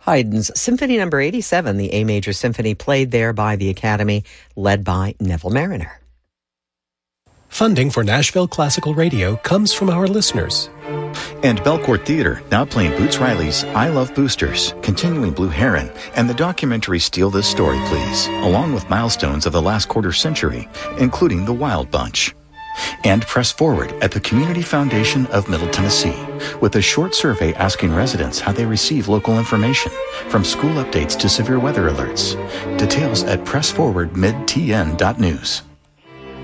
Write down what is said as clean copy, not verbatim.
Haydn's Symphony No. 87, the A Major Symphony, played there by the Academy, led by Neville Mariner. Funding for Nashville Classical Radio comes from our listeners. And Belcourt Theater, now playing Boots Riley's I Love Boosters, Continuing Blue Heron, and the documentary Steal This Story, Please, along with milestones of the last quarter century, including The Wild Bunch. And Press Forward at the Community Foundation of Middle Tennessee, with a short survey asking residents how they receive local information, from school updates to severe weather alerts. Details at pressforwardmidtn.news.